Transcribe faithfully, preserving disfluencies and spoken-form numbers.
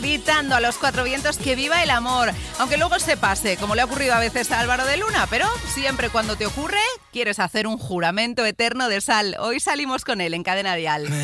gritando a los cuatro vientos que viva el amor, aunque luego se pase, como le ha ocurrido a veces a Álvaro de Luna, pero siempre cuando te ocurre, quieres hacer un juramento eterno de sal. Hoy salimos con él en Cadena Dial.